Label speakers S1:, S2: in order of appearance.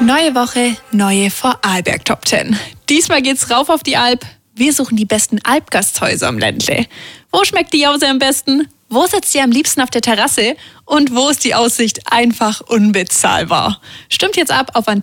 S1: Neue Woche, neue Vorarlberg Top 10. Diesmal geht's rauf auf die Alp. Wir suchen die besten Alpgasthäuser am Ländle. Wo schmeckt die Jause am besten? Wo sitzt ihr am liebsten auf der Terrasse? Und wo ist die Aussicht einfach unbezahlbar? Stimmt jetzt ab auf